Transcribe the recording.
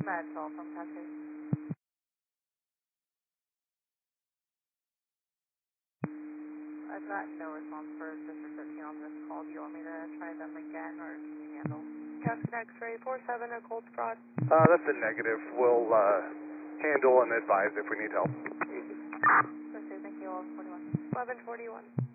That's all from Cascade. I've got no response for District 13 on this call. Do you want me to try them again, or can you handle? Cascade X-ray 47 at Cold Sprott. That's a negative. We'll handle and advise if we need help. Okay, thank you. 1141. 1141.